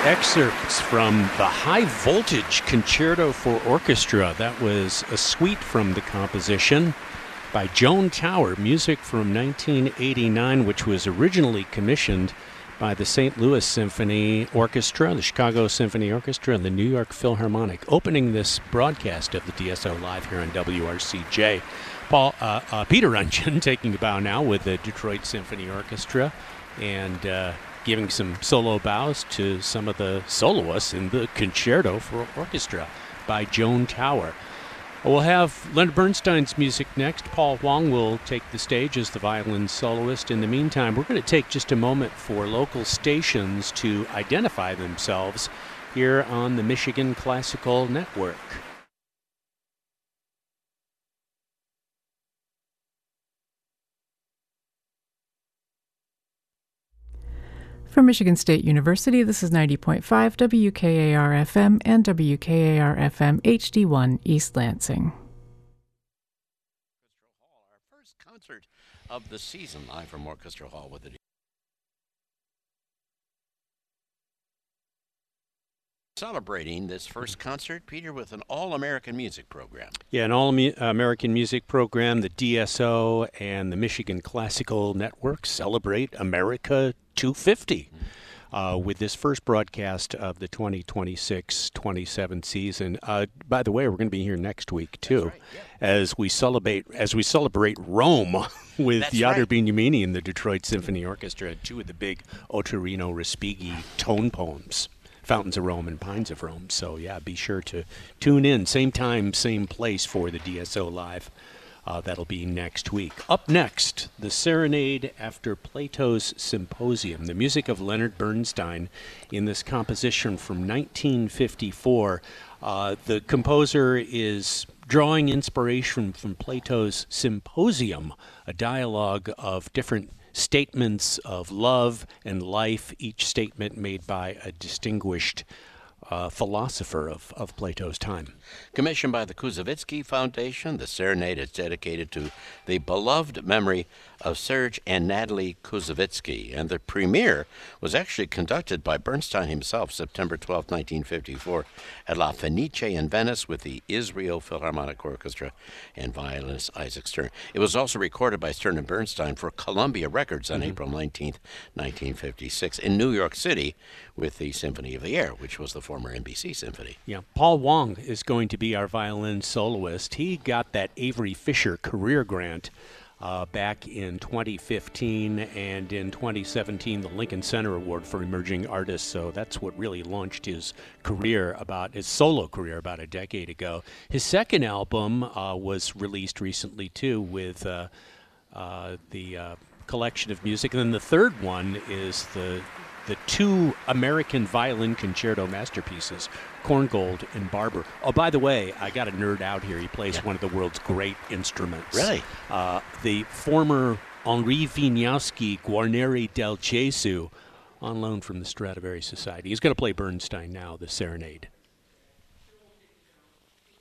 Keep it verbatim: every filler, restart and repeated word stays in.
Excerpts from the High Voltage Concerto for Orchestra. That was a suite from the composition by Joan Tower, music from nineteen eighty-nine, which was originally commissioned by the Saint Louis Symphony Orchestra, the Chicago Symphony Orchestra, and the New York Philharmonic, opening this broadcast of the D S O Live here on W R C J. Paul, uh, uh, Peter Rungeon taking a bow now with the Detroit Symphony Orchestra, and uh, giving some solo bows to some of the soloists in the Concerto for Orchestra by Joan Tower. We'll have Leonard Bernstein's music next. Paul Wong will take the stage as the violin soloist. In the meantime, we're going to take just a moment for local stations to identify themselves here on the Michigan Classical Network. From Michigan State University, this is ninety point five W K A R F M and W K A R F M H D one East Lansing. Our first concert of the season, live from Orchestra Hall with the celebrating this first concert, Peter, with an all-American music program. Yeah, an all-American music program. The D S O and the Michigan Classical Network celebrate America two fifty mm-hmm. uh, with this first broadcast of the twenty twenty-six twenty-seven season. Uh, by the way, we're going to be here next week too, right, yeah. as we celebrate as we celebrate Rome with That's Yadar right. Bignamini and the Detroit Symphony Orchestra, and two of the big Ottorino Respighi tone poems. Fountains of Rome and Pines of Rome. So, yeah, be sure to tune in. Same time, same place for the D S O Live. Uh, that'll be next week. Up next, the Serenade After Plato's Symposium, the music of Leonard Bernstein in this composition from nineteen fifty-four. Uh, the composer is drawing inspiration from Plato's Symposium, a dialogue of different statements of love and life, each statement made by a distinguished uh, philosopher of, of Plato's time. Commissioned by the Koussevitzky Foundation, the Serenade is dedicated to the beloved memory of Serge and Natalie Koussevitzky, and the premiere was actually conducted by Bernstein himself September twelfth, nineteen fifty-four, at La Fenice in Venice with the Israel Philharmonic Orchestra and violinist Isaac Stern. It was also recorded by Stern and Bernstein for Columbia Records on mm-hmm. April nineteenth, nineteen fifty-six in New York City with the Symphony of the Air, which was the former N B C Symphony. Yeah, Paul Wong is going to be our violin soloist. He got that Avery Fisher career grant Uh, back in twenty fifteen, and in twenty seventeen the Lincoln Center Award for Emerging Artists. So that's what really launched his career, about his solo career, about a decade ago. His second album uh, was released recently too, with uh, uh, the uh, collection of music, and then the third one is the the two American violin concerto masterpieces, Korngold and Barber. Oh, by the way, I got a nerd out here. He plays yeah. one of the world's great instruments. Really? Uh, the former Henri Wieniawski Guarneri del Gesù, on loan from the Stradivari Society. He's going to play Bernstein now, the Serenade.